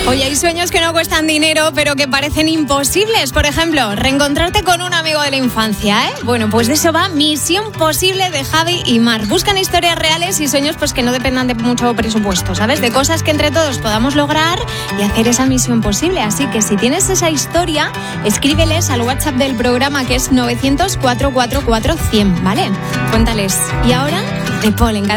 Oye, hay sueños que no cuestan dinero, pero que parecen imposibles. Por ejemplo, reencontrarte con un amigo de la infancia, ¿eh? Bueno, pues de eso va Misión Posible de Javi y Mar. Buscan historias reales y sueños pues que no dependan de mucho presupuesto, ¿sabes? De cosas que entre todos podamos lograr y hacer esa misión posible. Así que si tienes esa historia, escríbeles al WhatsApp del programa, que es 900 444 100, ¿vale? Cuéntales. Y ahora, de Polen.